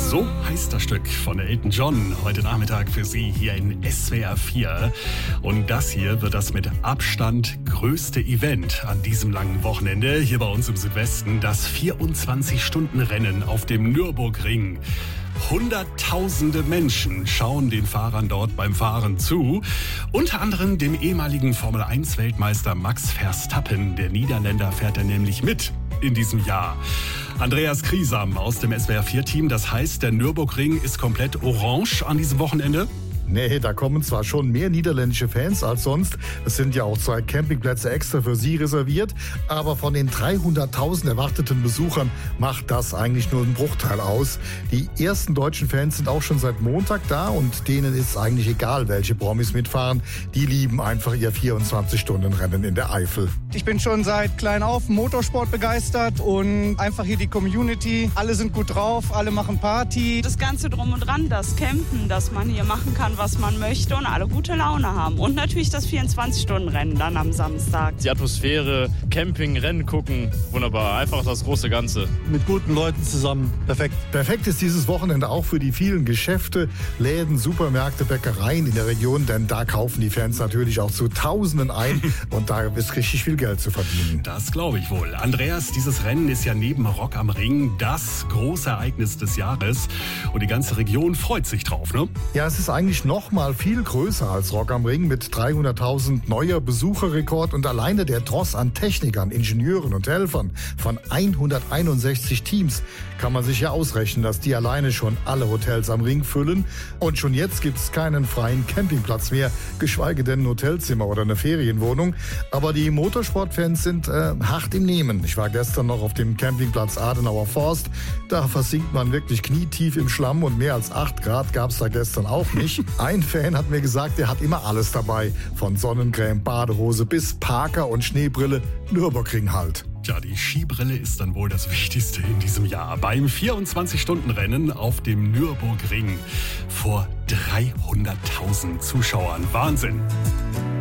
So heißt das Stück von Elton John heute Nachmittag für Sie hier in SWR 4. Und das hier wird das mit Abstand größte Event an diesem langen Wochenende hier bei uns im Südwesten. Das 24-Stunden-Rennen auf dem Nürburgring. Hunderttausende Menschen schauen den Fahrern dort beim Fahren zu. Unter anderem dem ehemaligen Formel-1-Weltmeister Max Verstappen. Der Niederländer fährt er nämlich mit in diesem Jahr. Andreas Kriesam aus dem SWR4-Team. Das heißt, der Nürburgring ist komplett orange an diesem Wochenende? Nee, da kommen zwar schon mehr niederländische Fans als sonst. Es sind ja auch 2 Campingplätze extra für sie reserviert. Aber von den 300.000 erwarteten Besuchern macht das eigentlich nur einen Bruchteil aus. Die ersten deutschen Fans sind auch schon seit Montag da und denen ist eigentlich egal, welche Promis mitfahren. Die lieben einfach ihr 24-Stunden-Rennen in der Eifel. Ich bin schon seit klein auf Motorsport begeistert und einfach hier die Community. Alle sind gut drauf, alle machen Party. Das Ganze drum und dran, das Campen, dass man hier machen kann, was man möchte und alle gute Laune haben. Und natürlich das 24-Stunden-Rennen dann am Samstag. Die Atmosphäre, Camping, Rennen gucken, wunderbar. Einfach das große Ganze. Mit guten Leuten zusammen, perfekt. Perfekt ist dieses Wochenende auch für die vielen Geschäfte, Läden, Supermärkte, Bäckereien in der Region, denn da kaufen die Fans natürlich auch zu Tausenden ein und da ist richtig viel Geld zu verdienen. Das glaube ich wohl. Andreas, dieses Rennen ist ja neben Rock am Ring das große Ereignis des Jahres und die ganze Region freut sich drauf, ne? Ja, es ist eigentlich noch mal viel größer als Rock am Ring mit 300.000 neuer Besucherrekord und alleine der Tross an Technikern, Ingenieuren und Helfern von 161 Teams kann man sich ja ausrechnen, dass die alleine schon alle Hotels am Ring füllen. Und schon jetzt gibt es keinen freien Campingplatz mehr, geschweige denn ein Hotelzimmer oder eine Ferienwohnung. Aber die Motorsportfans sind hart im Nehmen. Ich war gestern noch auf dem Campingplatz Adenauer Forst. Da versinkt man wirklich knietief im Schlamm und mehr als 8 Grad gab es da gestern auch nicht. Ein Fan hat mir gesagt, er hat immer alles dabei. Von Sonnencreme, Badehose bis Parker und Schneebrille, Nürburgring halt. Ja, die Skibrille ist dann wohl das Wichtigste in diesem Jahr. Beim 24-Stunden-Rennen auf dem Nürburgring vor 300.000 Zuschauern. Wahnsinn!